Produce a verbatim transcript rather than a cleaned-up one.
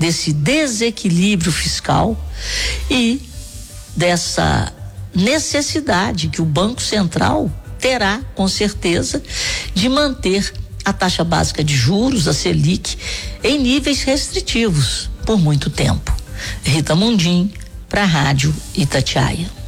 desse desequilíbrio fiscal e dessa necessidade que o Banco Central terá, com certeza, de manter a taxa básica de juros, a Selic, em níveis restritivos por muito tempo. Rita Mundim, para a Rádio Itatiaia.